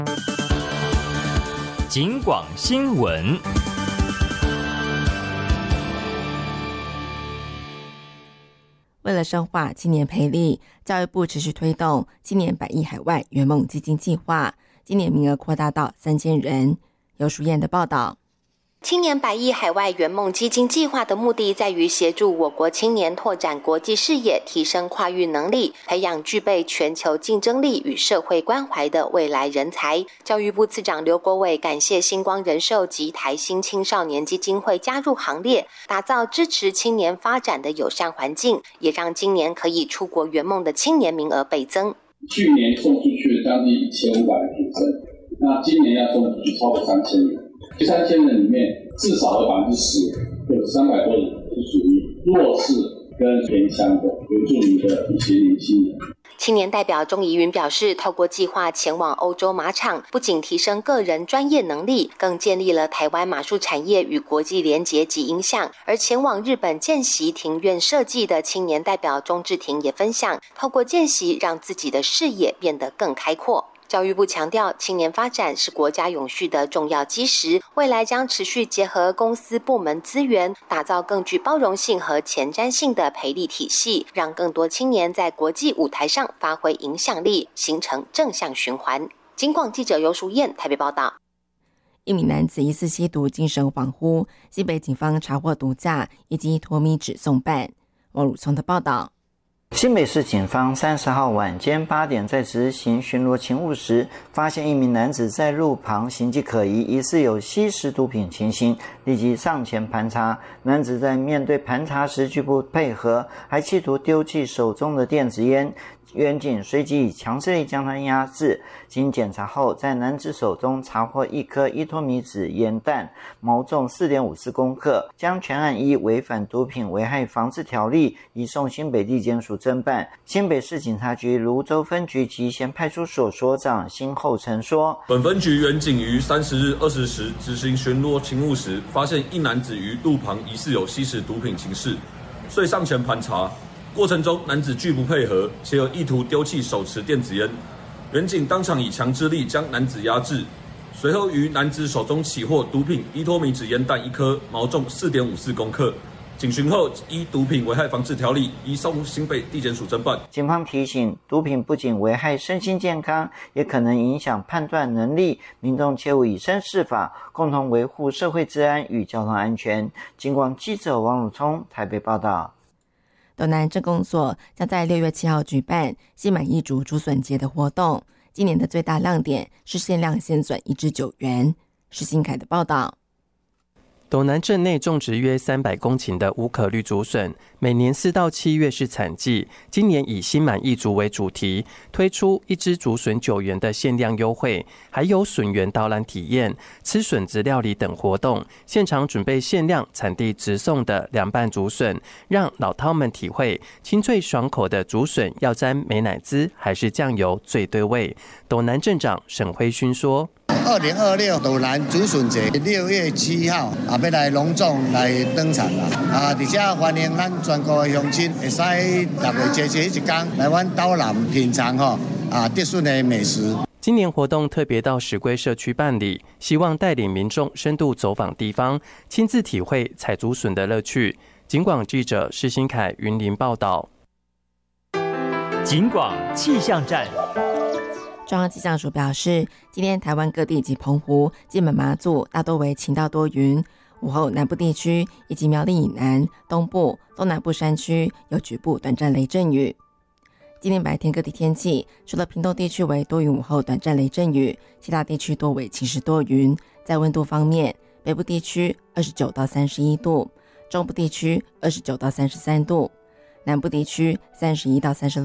警广新闻。 为了深化青年培力，教育部持续推动青年100亿海外圆梦基金计划，今年名额扩大到3000人。由淑燕的报道。 青年100亿海外圆梦基金计划的目的在于协助我国青年拓展国际视野，提升跨域能力，培养具备全球竞争力与社会关怀的未来人才。教育部次长刘国伟感谢星光人寿及台新青少年基金会加入行列，打造支持青年发展的友善环境，也让今年可以出国圆梦的青年名额倍增。 去年送出去了将近1500个学生，那今年要送出去超过3000人。这3000人里面，至少有10%，有300多人是属于弱势跟偏乡的原住民的一些年轻人。 青年代表钟怡云表示，透过计划前往欧洲马场，不仅提升个人专业能力，更建立了台湾马术产业与国际连结及影响。而前往日本见习庭院设计的青年代表钟志廷也分享，透过见习让自己的视野变得更开阔。教育部强调，青年发展是国家永续的重要基石，未来将持续结合公司部门资源，打造更具包容性和前瞻性的培力体系，让更多青年在国际舞台上发挥影响力，形成正向循环。警广记者尤淑燕台北报道。 一名男子疑似吸毒精神恍惚，新北警方查获毒驾以及脱米纸送办。王汝聪的报道。 新北市警方30号晚间8点在执行巡逻勤务时，发现一名男子在路旁形迹可疑，疑似有吸食毒品情形，立即上前盘查。男子在面对盘查时拒不配合，还企图丢弃手中的电子烟。员警随即以强制力将他压制，经检查后，在男子手中查获1颗依托米纸烟弹，毛重4.54公克，将全案依违反毒品危害防治条例移送新北地检署侦办。新北市警察局芦洲分局集贤派出所所长辛厚成说， 本分局员警于30日20时执行巡逻勤务时，发现一男子于路旁疑似有吸食毒品情事，遂上前盘查。过程中，男子拒不配合，且有意图丢弃手持电子烟。员警当场以强制力将男子压制，随后于男子手中起获毒品依托米纸烟弹1颗，毛重4.54公克。警询后，依毒品危害防治条例移送新北地检署侦办。 警方提醒，毒品不仅危害身心健康，也可能影响判断能力，民众切勿以身试法，共同维护社会治安与交通安全。警广记者王汝聪台北报道。 斗南镇公所将在6月7号举办心满意足竹笋节的活动，今年的最大亮点是限量鲜笋1只9元。施新凯的报道。 斗南镇内种植约300公顷的无壳绿竹笋，每年4到7月是产季。今年以心满意足为主题，推出1只竹笋9元的限量优惠，还有笋园导览体验、吃笋子料理等活动。现场准备限量产地直送的凉拌竹笋，让老饕们体会清脆爽口的竹笋要沾美乃滋还是酱油最对味。斗南镇长沈辉勋说 ：2026斗南竹笋节6月7号要来隆重来登场啦！而且欢迎咱全国的乡亲会使6月7日一天来阮斗南品尝特殊的美食。 今年活动特别到石龟社区办理，希望带领民众深度走访地方，亲自体会采竹笋的乐趣。警广记者施新凯云林报道。 警广气象站。 中央气象署表示，今天台湾各地及澎湖、金门、马祖大多为晴到多云，午后南部地区以及苗栗以南、东部、东南部山区有局部短暂雷阵雨。今天白天各地天气，除了屏东地区为多云午后短暂雷阵雨，其他地区多为晴时多云。在温度方面，北部地区29到31度，中部地区29到33度，南部地区31到36